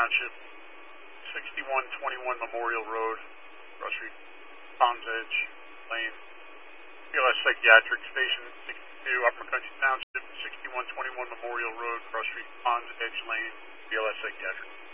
Township, 6121 Memorial Road, Cross Street, Ponds Edge Lane. BLS Psychiatric Station 62, Upper Country Township, 6121 Memorial Road, Cross Street, Ponds Edge Lane, BLS Psychiatric.